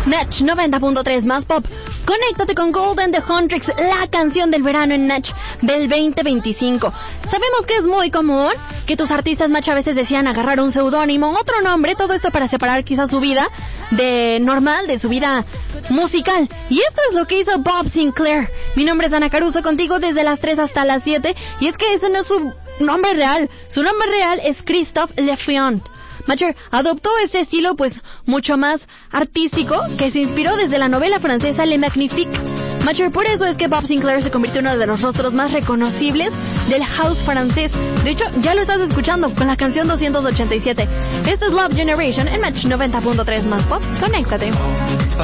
Match 90.3 más pop. Conéctate con Golden The Huntrix, la canción del verano en Match del 2025. Sabemos que es muy común que tus artistas Match a veces decían agarrar un seudónimo, otro nombre, todo esto para separar quizás su vida de normal, de su vida musical. Y esto es lo que hizo Bob Sinclair. Mi nombre es Ana Caruso, contigo desde las 3 hasta las 7. Y es que ese no es su nombre real. Su nombre real es Christophe Leffiant. Matcher adoptó este estilo pues mucho más artístico que se inspiró desde la novela francesa Le Magnifique. Matcher, por eso es que Bob Sinclair se convirtió en uno de los rostros más reconocibles del house francés. De hecho, ya lo estás escuchando con la canción 287. Esto es Love Generation en Match 90.3 más pop. Conéctate.